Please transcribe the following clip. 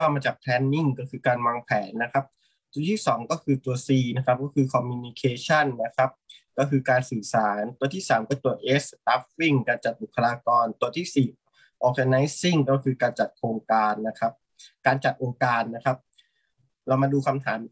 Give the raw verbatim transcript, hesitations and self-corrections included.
มาจาก planning ก็คือการวางแผนนะครับตัวที่สองก็คือตัว C นะครับก็คือ communication นะครับก็คือการสื่อสารตัวที่สามก็ตัว S staffing การจัดบุคลากรตัวที่สี่ organizing ก็คือการจัดโครงการนะครับการจัดองค์การนะครับเรามาดูคำถาม